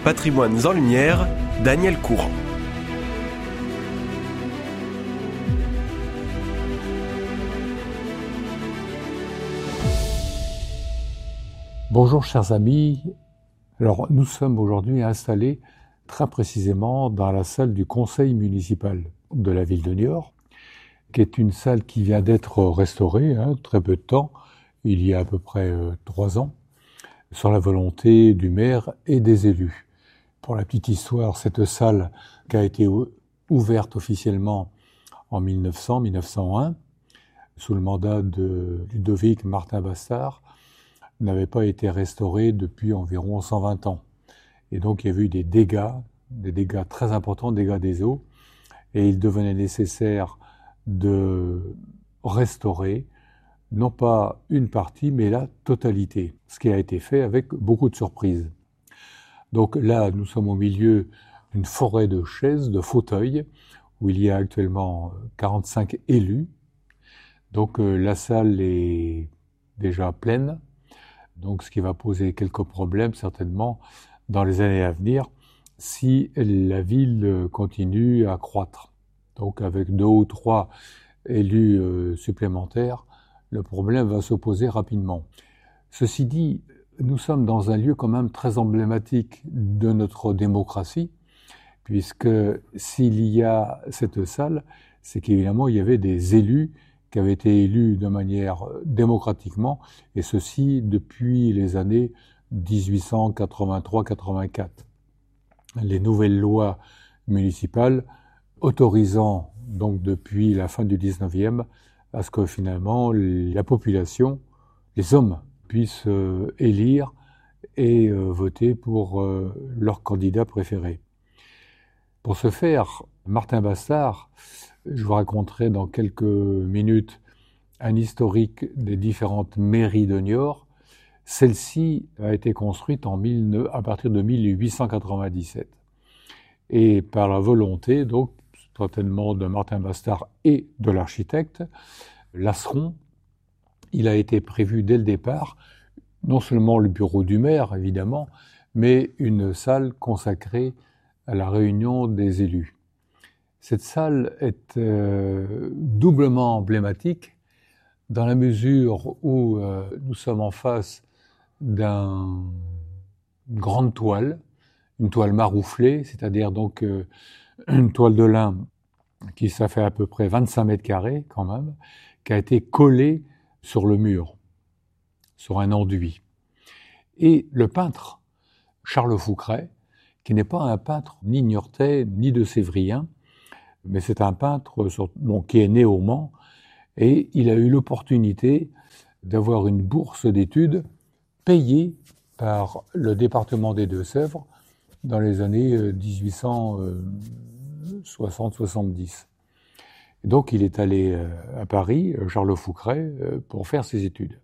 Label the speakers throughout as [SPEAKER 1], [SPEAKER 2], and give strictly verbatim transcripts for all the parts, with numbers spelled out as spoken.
[SPEAKER 1] Patrimoines en lumière, Daniel Courant.
[SPEAKER 2] Bonjour chers amis, alors nous sommes aujourd'hui installés très précisément dans la salle du conseil municipal de la ville de Niort, qui est une salle qui vient d'être restaurée, hein, très peu de temps, il y a à peu près euh, trois ans, sur la volonté du maire et des élus. Pour la petite histoire, cette salle qui a été ouverte officiellement en mille neuf cents mille neuf cent un, sous le mandat de Ludovic Martin Bastard, n'avait pas été restaurée depuis environ cent vingt ans. Et donc il y a eu des dégâts, des dégâts très importants, dégâts des eaux, et il devenait nécessaire de restaurer, non pas une partie, mais la totalité, ce qui a été fait avec beaucoup de surprises. Donc là, nous sommes au milieu d'une forêt de chaises, de fauteuils, où il y a actuellement quarante-cinq élus. Donc euh, la salle est déjà pleine, donc ce qui va poser quelques problèmes certainement dans les années à venir si la ville continue à croître. Donc avec deux ou trois élus euh, supplémentaires, le problème va se poser rapidement. Ceci dit, nous sommes dans un lieu quand même très emblématique de notre démocratie, puisque s'il y a cette salle, c'est qu'évidemment il y avait des élus qui avaient été élus de manière démocratiquement, et ceci depuis les années dix-huit cent quatre-vingt-trois quatre-vingt-quatre. Les nouvelles lois municipales autorisant donc depuis la fin du dix-neuvième à ce que finalement la population, les hommes, puissent euh, élire et euh, voter pour euh, leur candidat préféré. Pour ce faire, Martin Bastard, je vous raconterai dans quelques minutes un historique des différentes mairies de Niort. Celle-ci a été construite en mille, à partir de mille huit cent quatre-vingt-dix-sept. Et par la volonté, donc, certainement de Martin Bastard et de l'architecte, Lasseron, il a été prévu dès le départ, non seulement le bureau du maire, évidemment, mais une salle consacrée à la réunion des élus. Cette salle est euh, doublement emblématique dans la mesure où euh, nous sommes en face d'une grande toile, une toile marouflée, c'est-à-dire donc euh, une toile de lin qui ça fait à peu près vingt-cinq mètres carrés quand même, qui a été collée sur le mur, sur un enduit. Et le peintre Charles Foucret, qui n'est pas un peintre ni niortais ni de Sévrien, mais c'est un peintre sur, bon, qui est né au Mans, et il a eu l'opportunité d'avoir une bourse d'études payée par le département des Deux-Sèvres dans les années dix-huit cent soixante soixante-dix. Et donc il est allé à Paris, Charles Foucret, pour faire ses études.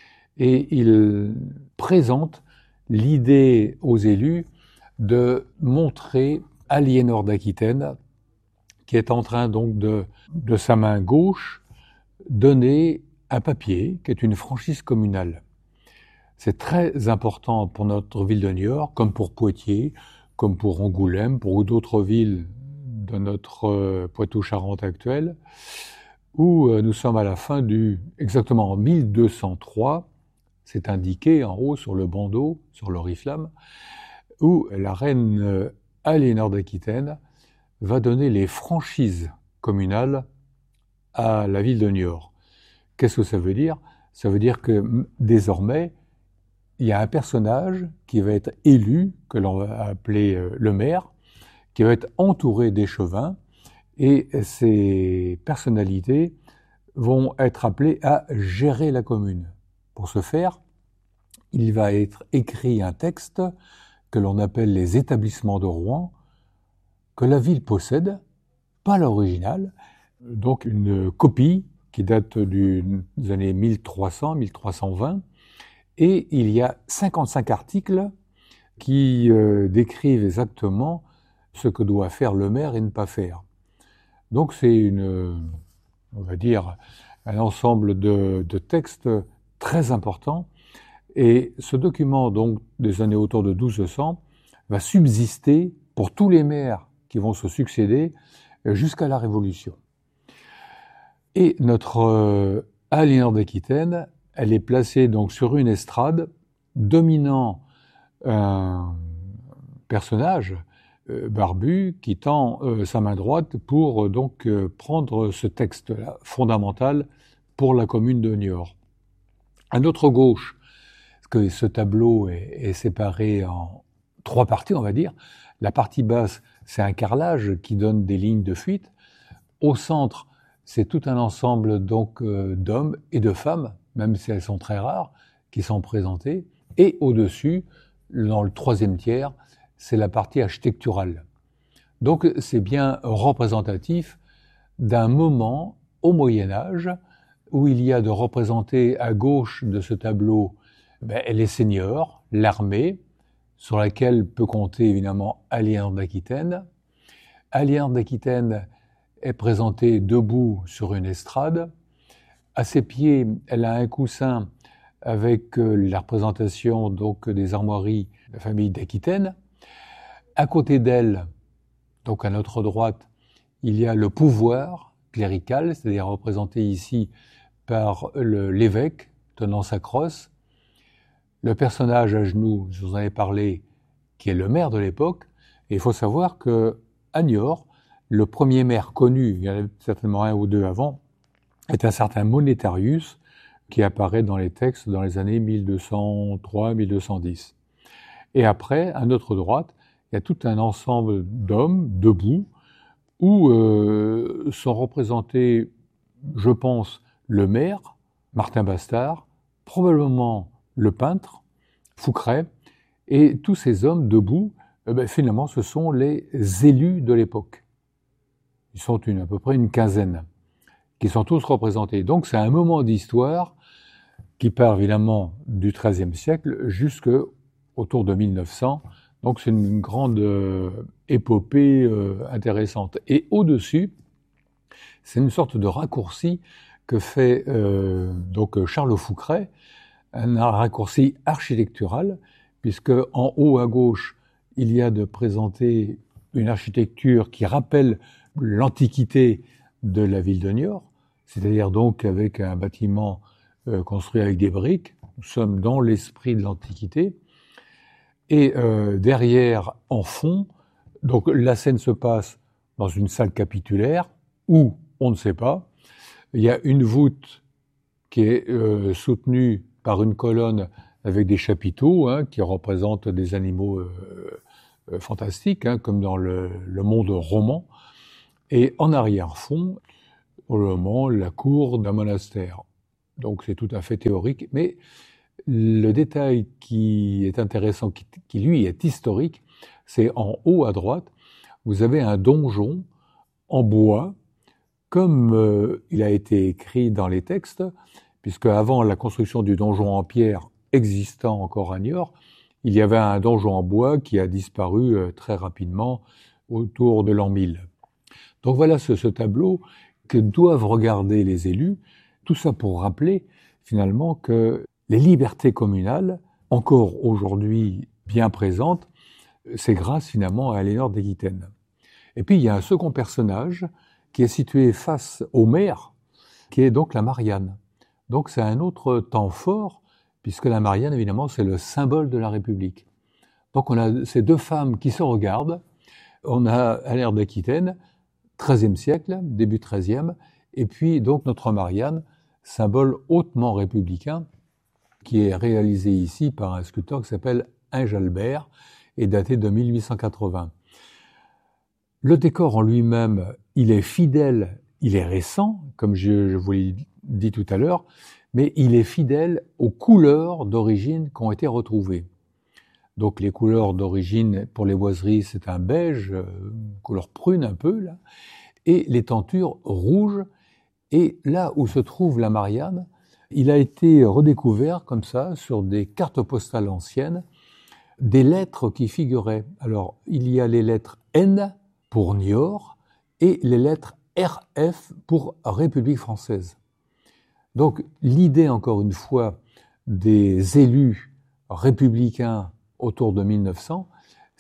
[SPEAKER 2] Et il présente l'idée aux élus de montrer Aliénor d'Aquitaine, qui est en train donc de, de sa main gauche, donner un papier, qui est une franchise communale. C'est très important pour notre ville de Niort, comme pour Poitiers, comme pour Angoulême, pour d'autres villes de notre euh, Poitou-Charentes actuelle, où euh, nous sommes à la fin du, exactement en mille deux cent trois, c'est indiqué en haut sur le bandeau, sur l'oriflamme, où la reine euh, Aliénor d'Aquitaine va donner les franchises communales à la ville de Niort. Qu'est-ce que ça veut dire ? Ça veut dire que désormais, il y a un personnage qui va être élu, que l'on va appeler le maire, qui va être entouré d'échevins, et ces personnalités vont être appelées à gérer la commune. Pour ce faire, il va être écrit un texte que l'on appelle les établissements de Rouen, que la ville possède, pas l'original, donc une copie qui date du, des années mille trois cents mille trois cent vingt, et il y a cinquante-cinq articles qui euh, décrivent exactement ce que doit faire le maire et ne pas faire. Donc c'est une, on va dire, un ensemble de, de textes très importants, et ce document donc des années autour de douze cents va subsister pour tous les maires qui vont se succéder jusqu'à la Révolution. Et notre euh, Aliénor d'Aquitaine, elle est placée donc sur une estrade, dominant un personnage euh, barbu qui tend euh, sa main droite pour euh, donc euh, prendre ce texte-là fondamental pour la commune de Niort. À notre gauche, parce que ce tableau est, est séparé en trois parties, on va dire. La partie basse, c'est un carrelage qui donne des lignes de fuite. Au centre, c'est tout un ensemble donc euh, d'hommes et de femmes, même si elles sont très rares, qui sont présentés. Et au-dessus, dans le troisième tiers, c'est la partie architecturale. Donc c'est bien représentatif d'un moment au Moyen-Âge où il y a de représenter à gauche de ce tableau ben, les seigneurs, l'armée, sur laquelle peut compter évidemment Aliénor d'Aquitaine. Aliénor d'Aquitaine est présentée debout sur une estrade. À ses pieds, elle a un coussin avec la représentation donc des armoiries de la famille d'Aquitaine. À côté d'elle, donc à notre droite, il y a le pouvoir clérical, c'est-à-dire représenté ici par le, l'évêque tenant sa crosse. Le personnage à genoux, je vous en ai parlé, qui est le maire de l'époque. Et il faut savoir que à Niort, le premier maire connu, il y en a certainement un ou deux avant, est un certain Monetarius, qui apparaît dans les textes dans les années mille deux cent trois mille deux cent dix. Et après, à notre droite, il y a tout un ensemble d'hommes debout, où euh, sont représentés, je pense, le maire, Martin Bastard, probablement le peintre, Fouqueret, et tous ces hommes debout, eh ben, finalement, ce sont les élus de l'époque. Ils sont une, à peu près une quinzaine, qui sont tous représentés. Donc c'est un moment d'histoire qui part évidemment du treizième siècle jusqu'autour de mille neuf cents. Donc c'est une grande euh, épopée euh, intéressante. Et au-dessus, c'est une sorte de raccourci que fait euh, donc Charles Fouqueret, un raccourci architectural, puisque en haut à gauche, il y a de présenter une architecture qui rappelle l'antiquité de la ville de Niort, c'est-à-dire donc avec un bâtiment euh, construit avec des briques. Nous sommes dans l'esprit de l'Antiquité. Et euh, derrière, en fond, donc la scène se passe dans une salle capitulaire où, on ne sait pas, il y a une voûte qui est euh, soutenue par une colonne avec des chapiteaux hein, qui représentent des animaux euh, euh, fantastiques, hein, comme dans le, le monde roman. Et en arrière-fond, probablement la cour d'un monastère. Donc c'est tout à fait théorique, mais le détail qui est intéressant, qui, qui lui est historique, c'est en haut à droite, vous avez un donjon en bois, comme euh, il a été écrit dans les textes, puisque avant la construction du donjon en pierre existant encore à Niort, il y avait un donjon en bois qui a disparu euh, très rapidement autour de l'an mille. Donc voilà ce, ce tableau que doivent regarder les élus, tout ça pour rappeler finalement que les libertés communales, encore aujourd'hui bien présentes, c'est grâce finalement à Aliénor d'Aquitaine. Et puis il y a un second personnage qui est situé face au maire, qui est donc la Marianne. Donc c'est un autre temps fort, puisque la Marianne, évidemment, c'est le symbole de la République. Donc on a ces deux femmes qui se regardent. On a Aliénor d'Aquitaine, treizième siècle, début treizième, et puis donc notre Marianne, symbole hautement républicain, qui est réalisé ici par un sculpteur qui s'appelle Inge Albert et daté de mille huit cent quatre-vingts. Le décor en lui-même, il est fidèle, il est récent, comme je, je vous l'ai dit tout à l'heure, mais il est fidèle aux couleurs d'origine qui ont été retrouvées. Donc les couleurs d'origine pour les boiseries, c'est un beige, euh, couleur prune un peu, là, et les tentures rouges. Et là où se trouve la Marianne, il a été redécouvert comme ça sur des cartes postales anciennes, des lettres qui figuraient. Alors, il y a les lettres N pour Niort et les lettres R F pour République française. Donc, l'idée, encore une fois, des élus républicains autour de mille neuf cents,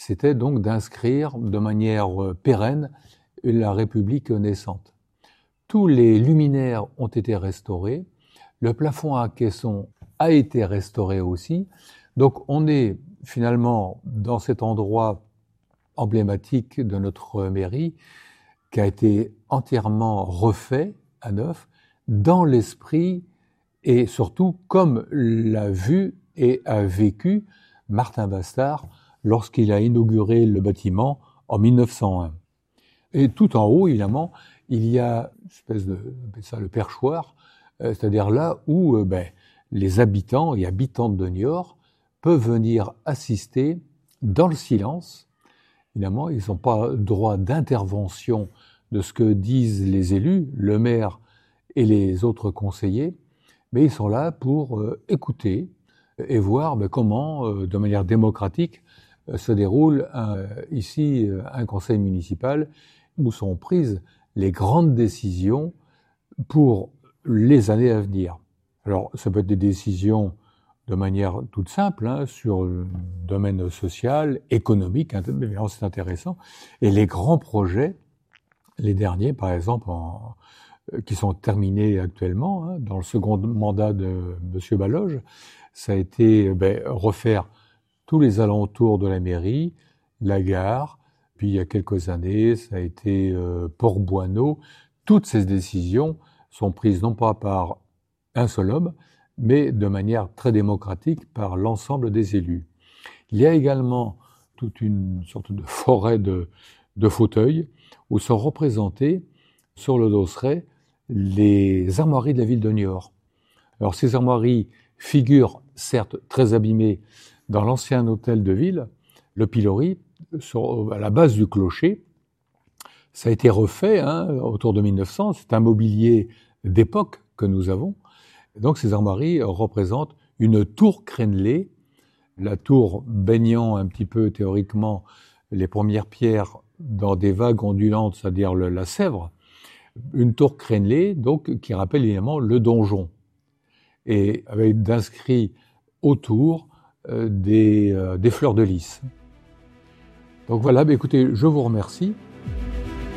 [SPEAKER 2] c'était donc d'inscrire de manière pérenne la République naissante. Tous les luminaires ont été restaurés, le plafond à caisson a été restauré aussi, donc on est finalement dans cet endroit emblématique de notre mairie qui a été entièrement refait à neuf dans l'esprit et surtout comme l'a vu et a vécu Martin Bastard lorsqu'il a inauguré le bâtiment en mille neuf cent un. Et tout en haut, évidemment, il y a une espèce de, on appelle ça le perchoir, euh, c'est-à-dire là où euh, ben, les habitants et habitantes de Niort peuvent venir assister dans le silence. Évidemment, ils n'ont pas droit d'intervention de ce que disent les élus, le maire et les autres conseillers, mais ils sont là pour euh, écouter et voir ben, comment, euh, de manière démocratique, euh, se déroule un, ici euh, un conseil municipal où sont prises les grandes décisions pour les années à venir. Alors, ça peut être des décisions de manière toute simple, hein, sur le domaine social, économique, évidemment c'est intéressant, et les grands projets, les derniers par exemple, en, qui sont terminés actuellement, hein, dans le second mandat de M. Baloge, ça a été ben, refaire tous les alentours de la mairie, la gare, puis il y a quelques années, ça a été euh, Port-Boineau. Toutes ces décisions sont prises non pas par un seul homme, mais de manière très démocratique par l'ensemble des élus. Il y a également toute une sorte de forêt de, de fauteuils où sont représentés sur le dosseret les armoiries de la ville de Niort. Alors ces armoiries figurent certes très abîmées dans l'ancien hôtel de ville, le pilori, sur, à la base du clocher. Ça a été refait hein, autour de mille neuf cents, c'est un mobilier d'époque que nous avons. Donc ces armoiries représentent une tour crénelée, la tour baignant un petit peu théoriquement les premières pierres dans des vagues ondulantes, c'est-à-dire le, la Sèvre, une tour crénelée donc qui rappelle évidemment le donjon, et avec d'inscrits autour euh, des, euh, des fleurs de lys. Donc voilà, bah écoutez, je vous remercie.